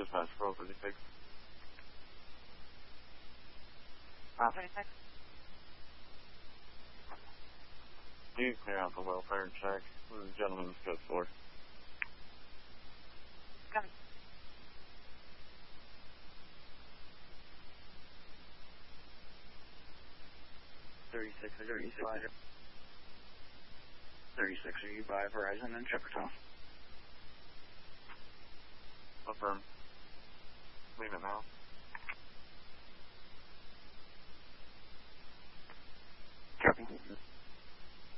dispatch for 36. 36. Do you clear out the welfare check? The gentleman's code 4. Come. 36, are you by? 36, are you by Verizon in Shepherdtown? Affirm. Leave it now. Copy.